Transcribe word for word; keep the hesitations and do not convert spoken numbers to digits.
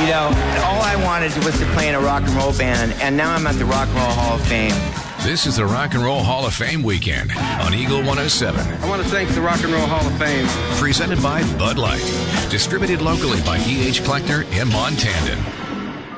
You know, all I wanted was to play in a rock and roll band, and now I'm at the Rock and Roll Hall of Fame. This is the Rock and Roll Hall of Fame weekend on Eagle one oh seven. I want to thank the Rock and Roll Hall of Fame. Presented by Bud Light. Distributed locally by E H Kleckner in Montandon.